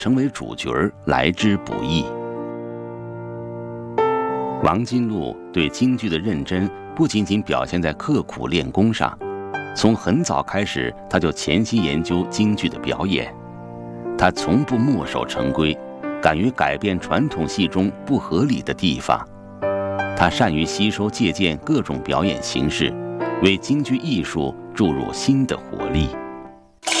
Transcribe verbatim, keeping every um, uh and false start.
成为主角来之不易。王金禄对京剧的认真不仅仅表现在刻苦练功上，从很早开始他就潜心研究京剧的表演。他从不墨守成规，敢于改变传统戏中不合理的地方。他善于吸收借鉴各种表演形式，为京剧艺术注入新的活力。